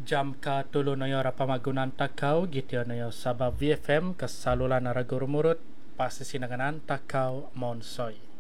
jam ka tulo na yo pamagunan takaw gitiyo na yo sa VFM kasalulan na ragurumurut pasisinaganan takaw monsoy.